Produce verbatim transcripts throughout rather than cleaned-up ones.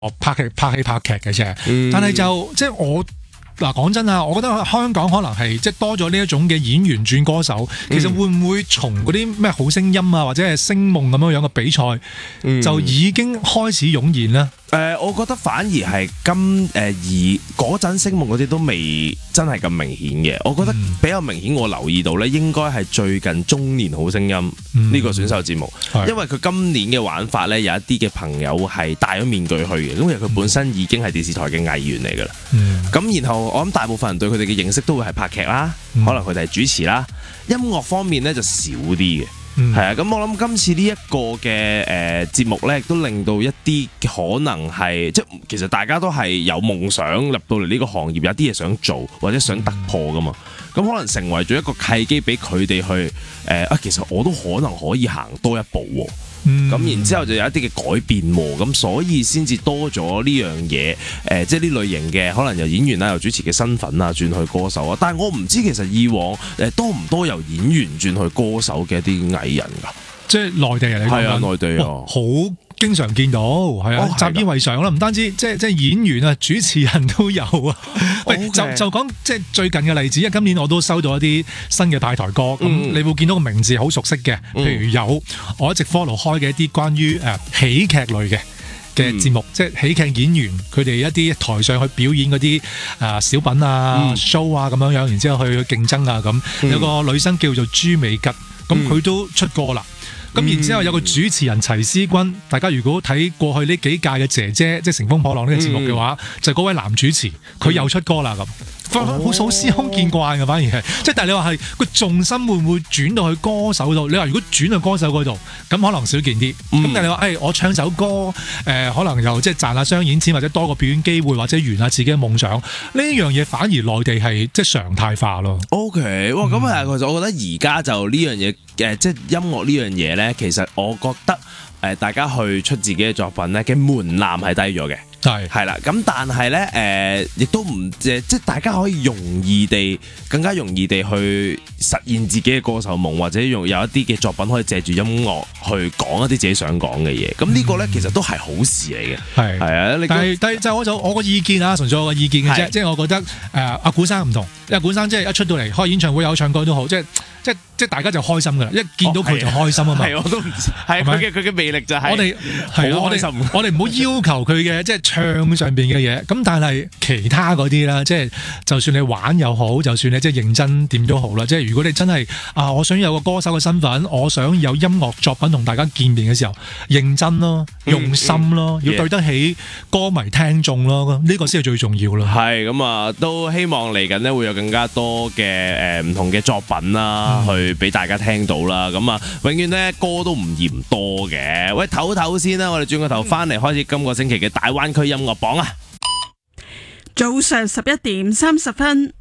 拍劇拍戲拍劇嘅啫， 嗯、 但係就即係我。嗱，講真啊，我覺得香港可能係即係多咗呢一種嘅演員轉歌手，其實會唔會從嗰啲咩好聲音啊，或者係聲夢咁樣樣嘅比賽，嗯、就已經開始湧現咧？ 誒、呃，我覺得反而係今誒而嗰陣聲夢嗰啲都未真係咁明顯嘅。我覺得比較明顯，我留意到咧，應該係最近中年好聲音呢、嗯、個選秀節目，嗯、因為佢今年嘅玩法咧，有一啲嘅朋友係戴咗面具去嘅，因為佢本身已經係電視台嘅藝員嚟㗎啦。咁、嗯、然後我諗大部分人對佢哋嘅認識都會係拍劇啦，嗯、可能佢哋係主持啦，音樂方面咧就少啲嘅。係、嗯、啊，咁我諗今次呢一個嘅誒節目咧，亦都令到一啲可能係即係其實大家都係有夢想入到嚟呢個行業，有啲嘢想做或者想突破噶嘛，咁可能成為咗一個契機俾佢哋去誒、呃、啊，其實我都可能可以行多一步喎。咁、嗯、然之後就有一啲嘅改變喎，咁所以先至多咗呢樣嘢，誒、呃，即係呢類型嘅可能由演員啦、由主持嘅身份啊轉去歌手啊。但係我唔知其實以往誒、呃、多唔多由演員轉去歌手嘅一啲藝人㗎，即係內地人嚟講，係啊，內地啊，好經常見到，係啊，習以為常啦。唔單止即係即係演員啊，主持人都有啊。喂、okay. 就就講即係最近嘅例子，因為今年我都收到一啲新嘅派台歌，咁、嗯、你會見到個名字好熟悉嘅，譬如有我一直 follow 開嘅一啲關於誒喜劇類嘅嘅節目，嗯、即係喜劇演員佢哋一啲台上去表演嗰啲誒小品啊、嗯、show 啊咁樣樣，然之後去競爭啊咁。嗯、有個女生叫做朱美吉，咁佢都出歌啦。咁、嗯、然之後有個主持人齊思君，大家如果睇過去呢幾屆嘅姐姐，即係乘風破浪呢個節目嘅話，嗯、就嗰位男主持，佢又出歌啦咁。好好司空見慣嘅，反而係即係，但係你話係個重心會唔會轉到去歌手度？你話如果轉去歌手嗰度，咁可能少見啲。咁、嗯、但係你話，誒、哎，我唱首歌，誒、呃，可能又即係賺下商演錢，或者多個表演機會，或者圓下自己嘅夢想，呢樣嘢反而內地係即係常態化咯。OK， 哇，咁啊、嗯，其實我覺得而家就呢樣嘢，誒，即係音樂呢樣嘢咧，其實我覺得誒，大家去出自己嘅作品咧嘅門檻係低咗嘅。係係啦，咁但係咧，誒、呃，亦都唔即係大家可以容易地，更加容易地去實現自己嘅歌手夢，或者用有一啲嘅作品可以借住音樂去講一啲自己想講嘅嘢。咁呢個咧，其實都係好事嚟嘅。係係啊，但係但係就我就我個意見啊，純粹我個意見嘅啫。即係我覺得誒，阿、呃、古生唔同，因為古生即係一出到嚟開演唱會有唱歌都好，即係即係即係大家就開心噶啦，一見到佢就開心啊嘛。係、哦、我都唔知，係佢嘅佢嘅魅力就係我哋係我哋我哋唔好要求佢嘅即係。唱上邊嘅嘢，咁但係其他嗰啲啦，即係就算你玩又好，就算你即係認真點都好啦。即係如果你真係啊，我想有個歌手嘅身份，我想有音樂作品同大家見面嘅時候，認真咯，用心咯，嗯嗯、要對得起歌迷聽眾咯，呢、這個先係最重要咯。係咁啊，都希望嚟緊呢會有更加多嘅誒唔同嘅作品啦，嗯、去俾大家聽到啦。咁啊，永遠呢歌都唔嫌多嘅。喂，唞唞先啦，我哋轉個頭翻嚟開始今個星期嘅大灣區音樂榜啊！ 早上十一點三十分，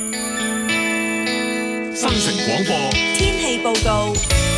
新城廣播天氣報告。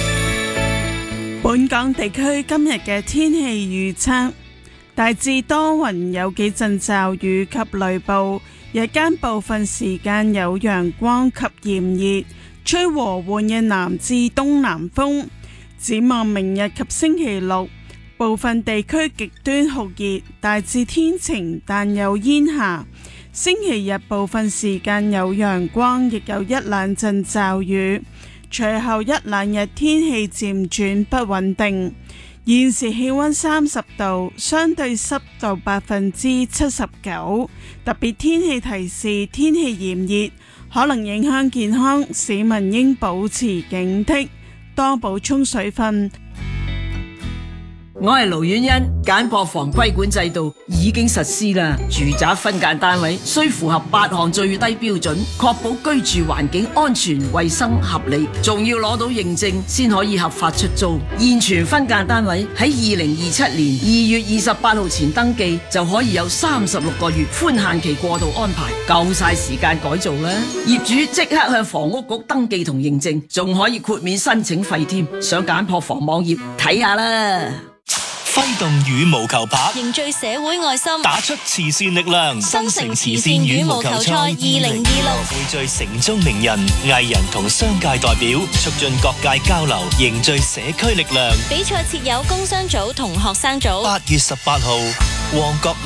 本港地區今日嘅天氣預測大致多雲，有幾陣驟雨及雷暴，日間部分時間有陽光及炎熱，吹和緩嘅南至東南風。展望明日及星期六，部分地區極端酷熱，大致天晴但有煙霞。星期日部分時間有陽光，亦有一兩陣驟雨。隨後一兩日天氣漸轉不穩定。現時氣溫三十度，相對濕度百分之七十九。特別天氣提示：天氣炎熱，可能影響健康，市民應保持警惕，多補充水分。 我係盧婉欣，簡樸房規管制度已經實施啦。住宅分間單位需符合八項最低標準，確保居住環境安全、衛生、合理，仲要攞到認證先可以合法出租。現存分間單位喺二零二七年二月二十八號前登記，就可以有三十六個月寬限期過渡安排，夠晒時間改造啦。業主即刻向房屋局登記同認證，仲可以豁免申請費添。上簡樸房網頁睇下啦。 揮動羽毛球拍， 凝聚社會愛心， 打出慈善力量。 新城慈善羽毛球賽二零二六匯聚城中名人、藝人同商界代表，促進各界交流，凝聚社區力量。 比賽設有工商組同學生組。 八月十八號，旺角